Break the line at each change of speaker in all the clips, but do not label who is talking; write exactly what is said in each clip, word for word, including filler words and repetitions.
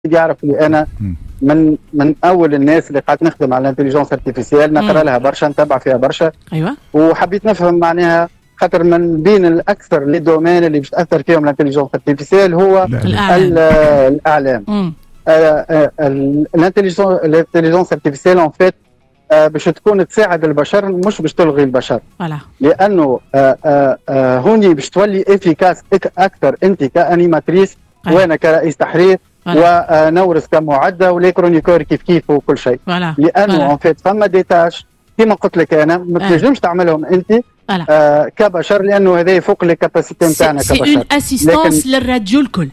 يعرف لي انا من من اول الناس اللي قاعد نخدم على الانتليجنس ارتيفيسيال، نقرا لها برشا، نتبع فيها برشا.
ايوه.
وحبيت نفهم معناها، خاطر من بين الاكثر لي دومين اللي باش تاثر فيهم الانتليجنس ارتيفيسيال هو
الاعلام.
الاعلام. الانتليجنس ارتيفيسيال اون فيت باش تكون تساعد البشر، مش باش تلغي البشر.
فوالا.
لانه آآ آآ هوني باش تولي افيكاس اكثر انت كانيماتريس وانا كرئيس تحرير ونورس كمعده والكرونيكور كيف كيف وكل شيء. لانه اون فيت فما دي تاش كيما قلت لك انا ما تنجمش تعملهم انت آه كبشر، لانه هذا فوق لي كاباسيتي نتاعنا كبشر.
سي اون اسيستانس للراديو الكل.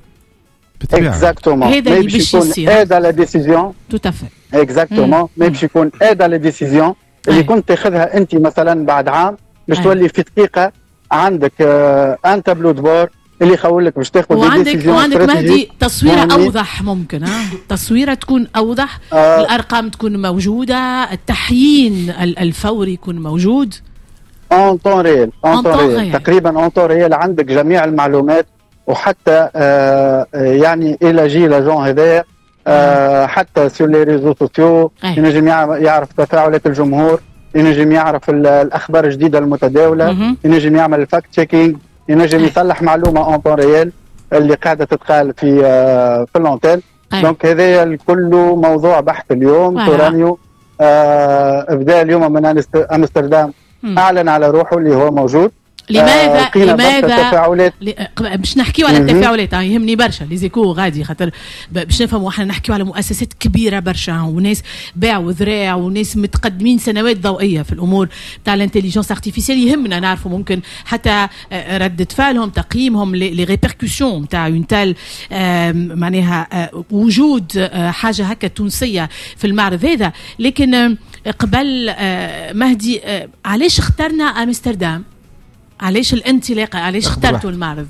اكزاكتومون.
هذا اللي باش يصير.
ايد على ديسيزيون.
تو افي.
اكزاكتومون. ما باش يكون ايد على ديسيزيون اللي كنت تاخذها انت مثلا بعد عام باش تولي في دقيقه عندك آه ان تابلو دبور اللي يخول لك باش تاخذ
وعندك وعندك مهدي تصويره اوضح ممكن. ها تصويره تكون اوضح. آه الارقام تكون موجوده، التحيين الفوري يكون موجود
اون طون ريال. اون طون ريال تقريبا اون طون ريال عندك جميع المعلومات. وحتى آه يعني الى جي لاجون هذايا آه حتى سور لي ريزو سوسيو ينجم يعرف تفاعلات الجمهور، ينجم يعرف الاخبار الجديده المتداوله، ينجم يعمل الفاكت تشيكينج، ينجم يصلح معلومه اون طون ريال اللي قاعده تتقال في آه في اللونتيل. دونك هذايا كله موضوع بحث اليوم. تورانيو آه بدا اليوم من امستردام اعلن على روحه اللي هو موجود.
لماذا آه لماذا باش نحكيو على التفاعلات؟ يهمني برشا لي زيكو غادي، خاطر باش نفهموا احنا نحكيو على مؤسسات كبيره برشا وناس باعوا ذراع وناس متقدمين سنوات ضوئيه في الامور تاع الانتليجنس ارتيفيسيال. يهمنا نعرفوا ممكن حتى ردة فعلهم، تقييمهم، لي ريبركوسيون تاع اون تال معناها وجود حاجه هكا تونسيه في المعرض هذا. لكن قبل مهدي، علاش اخترنا امستردام؟ علاش الانطلاقه؟ علاش اخترتوا المعرض؟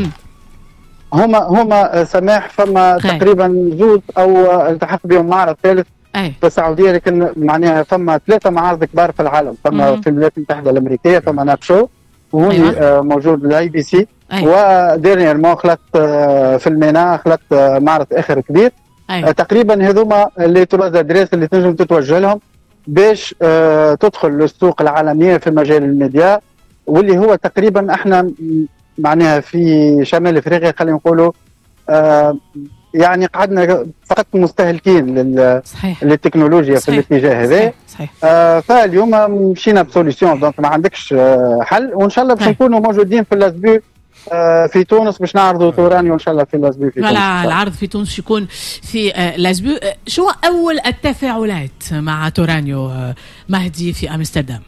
هما هما سماح فما خي. تقريبا زوج او التحق بهم معرض ثالث في السعوديه، لكن معناها فما ثلاثه معارض كبار في العالم. فما مم. في الولايات المتحده الامريكيه فما نابشو، وهوني أيوة. موجود الاي بي سي. وديرنييرمون خلقت في المينا خلقت معرض اخر كبير. أيوة. تقريبا هذوما اللي تروز ادريس اللي تنجم تتوجه لهم باش تدخل للسوق العالميه في مجال الميديا، واللي هو تقريبا احنا معناها في شمال افريقيا خلينا نقولوا آه يعني قعدنا فقط مستهلكين لل... للتكنولوجيا. صحيح. في الاتجاه هذا. آه فاليوم مشينا بسوليسيون. دونك ما عندكش آه حل، وان شاء الله باش نكونوا موجودين في لاسبو آه في تونس باش نعرضوا تورانيو ان شاء الله في لاسبو في تونس.
العرض في تونس يكون في آه لاسبو. آه شو اول التفاعلات مع تورانيو آه مهدي في امستردام؟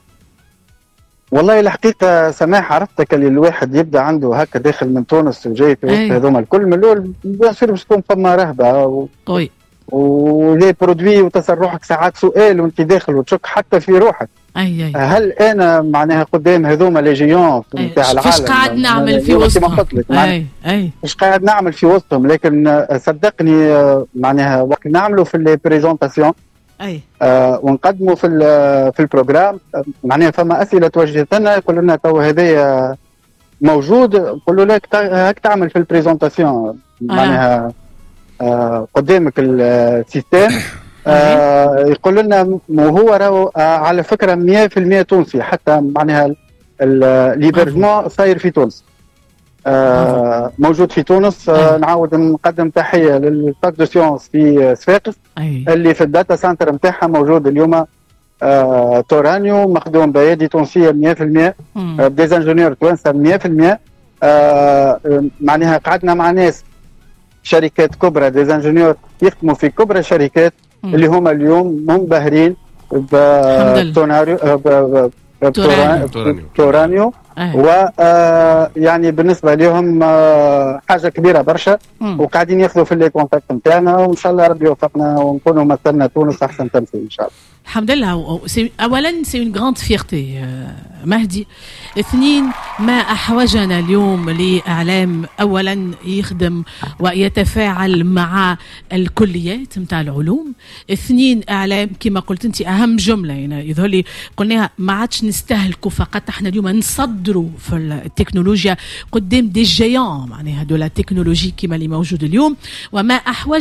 والله الحقيقه سماح عرفتك اللي الواحد يبدا عنده هكا داخل من تونس وجاي في وسط هذوما الكل، من الاول بيصير باش تكون فما رهبه و...
وي
ولي برودوي وتصل روحك ساعات سؤال وانت داخل وتشك حتى في روحك.
اي اي
هل انا معناها قدام هذوما لي جيون نتاع العالم
ايش قاعد نعمل في وسطهم؟
اي اي ايش قاعد نعمل في وسطهم؟ لكن صدقني معناها وقت نعملوا في لي بريزونطاسيون
اي
آه ونقدموا في في البروجرام معناها فما اسئله توجهت لنا، يقول لنا تو هذايا موجود، نقولوا لك هاك تعمل في البريزونطاسيون معناها آه قدامك السيستم. آه يقول لنا وهو راهو آه على فكره مية بالمية تونسي، حتى معناها ليبرجمون صاير في تونس. آه موجود في تونس. آه نعاود نقدم تحيه للفاك دو سيونس في صفاقس اللي في الداتا سنتر نتاعها موجود اليوم آه تورانيو، مخدوم بايدي تونسيه مية بالمية آه بديزانجونيور توانسه مية بالمية. آه معناها قعدنا مع ناس شركات كبرى ديزانجونيور يخدموا في كبرى الشركات مم. اللي هما اليوم منبهرين بتورانيو تورانيو, تورانيو. و آه يعني بالنسبه لهم آه حاجه كبيره برشا، وقاعدين ياخذوا في لي كونتاكت نتاعنا، وان شاء الله ربي يوفقنا ونكونوا مثلنا تونس احسن تمثيل ان شاء الله.
الحمد لله. اولا سي اون غراند فيرتي مهدي. اثنين، ما احوجنا اليوم لاعلام اولا يخدم ويتفاعل مع الكليات نتاع العلوم. اثنين، اعلام كما قلت انت اهم جمله هنا يظهر لي قلناها، ما عادش نستهلكوا فقط، احنا اليوم نصدروا في التكنولوجيا قدام دي جيان معناها دو لا تكنولوجي كما اللي موجود اليوم. وما احوج